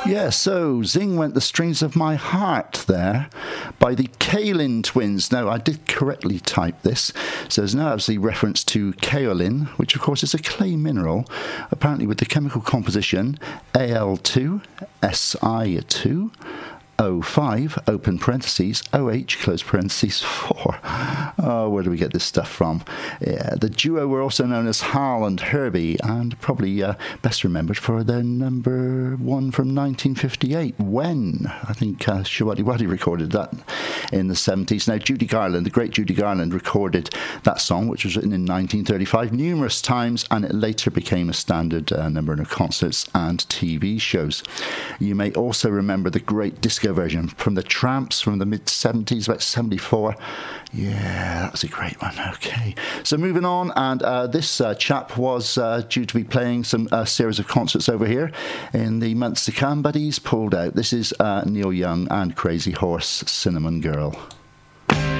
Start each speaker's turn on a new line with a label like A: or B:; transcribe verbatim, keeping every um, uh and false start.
A: Yeah, so Zing Went the Strings of My Heart there by the Kaolin Twins. Now, I did correctly type this. So there's no obviously reference to kaolin, which of course is a clay mineral, apparently with the chemical composition A L two S I two O five, open parentheses, O H, close parentheses, four. Oh, where do we get this stuff from? Yeah, the duo were also known as Hal and Herbie, and probably uh, best remembered for their number one from nineteen fifty-eight, When. I think uh, Shawadi Wadi recorded that in the seventies. Now, Judy Garland, the great Judy Garland, recorded that song, which was written in nineteen thirty-five, numerous times, and it later became a standard uh, number in her concerts and T V shows. You may also remember the great disco version from the Tramps from the mid-seventies, about seventy-four. Yeah, that was a great one. Okay, so moving on, and uh, this uh, chap was uh, due to be playing some uh, series of concerts over here in the months to come, but he's pulled out. This is uh, Neil Young and Crazy Horse, Cinnamon Girl.